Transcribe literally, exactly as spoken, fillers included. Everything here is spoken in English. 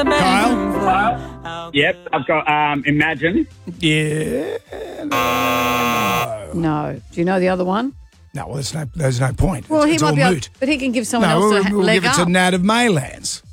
Kyle? Yep, I've got um, Imagine. Yeah. No. Do you know the other one? No, well, there's no, there's no point. Well, it's he it's might all be able, moot. but he can give someone No, else we'll, a we'll leg give it up. to Nat of Maylands.